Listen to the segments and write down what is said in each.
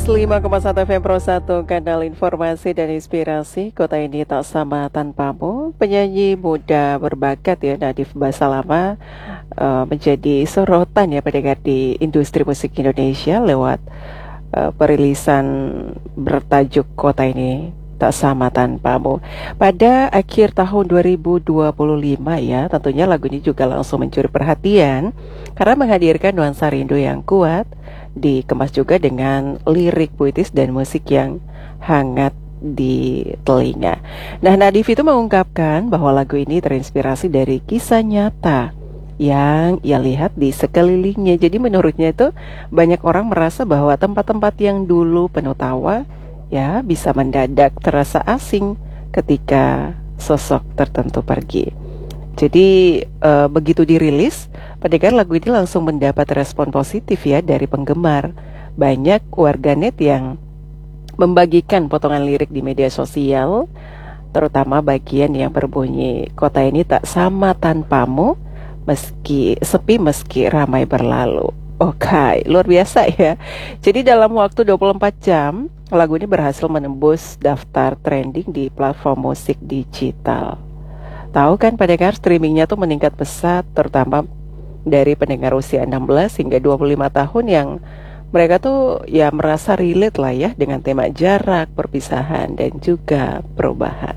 5,1 FM Pro 1, kanal informasi dan inspirasi. Kota ini tak sama tanpamu. Penyanyi muda berbakat ya, Nadif Basalama menjadi sorotan ya pendengar di industri musik Indonesia lewat perilisan bertajuk Kota Ini Tak Sama Tanpamu. Pada akhir tahun 2025 ya, tentunya lagu ini juga langsung mencuri perhatian karena menghadirkan nuansa rindu yang kuat, dikemas juga dengan lirik puitis dan musik yang hangat di telinga. Nah, Nadif itu mengungkapkan bahwa lagu ini terinspirasi dari kisah nyata yang ia lihat di sekelilingnya. Jadi menurutnya itu banyak orang merasa bahwa tempat-tempat yang dulu penuh tawa ya bisa mendadak terasa asing ketika sosok tertentu pergi. Jadi begitu dirilis, pendengar lagu ini langsung mendapat respon positif ya dari penggemar. Banyak warganet yang membagikan potongan lirik di media sosial, terutama bagian yang berbunyi, "Kota ini tak sama tanpamu, meski sepi meski ramai berlalu." Oke, luar biasa ya. Jadi dalam waktu 24 jam, lagu ini berhasil menembus daftar trending di platform musik digital. Tahu kan pendengar, streamingnya tuh meningkat pesat, terutama dari pendengar usia 16 hingga 25 tahun yang mereka tuh ya merasa relate lah ya dengan tema jarak, perpisahan, dan juga perubahan.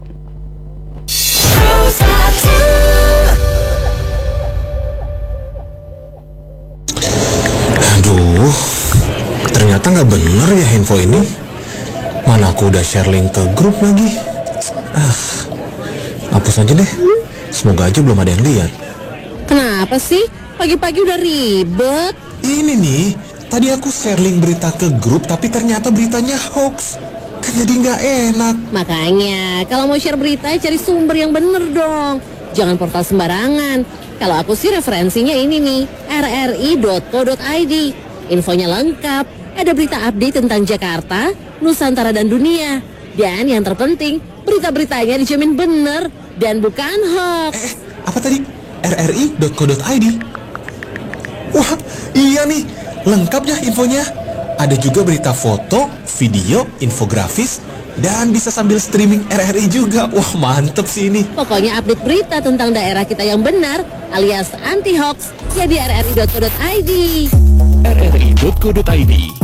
Aduh, ternyata nggak bener ya info ini. Mana aku udah share link ke grup lagi. Hapus aja deh. Semoga aja belum ada yang lihat. Kenapa sih? Pagi-pagi udah ribet. Ini nih, tadi aku share link berita ke grup tapi ternyata beritanya hoax. Kan jadi nggak enak. Makanya, kalau mau share berita cari sumber yang bener dong. Jangan portal sembarangan. Kalau aku sih referensinya ini nih, rri.co.id. Infonya lengkap, ada berita update tentang Jakarta, Nusantara dan dunia. Dan yang terpenting, berita-beritanya dijamin bener dan bukan hoax. Apa tadi? rri.co.id. Wah, iya nih, lengkap ya infonya. Ada juga berita foto, video, infografis, dan bisa sambil streaming RRI juga. Wah, mantep sih ini. Pokoknya update berita tentang daerah kita yang benar alias anti hoax ya di rri.co.id. rri.co.id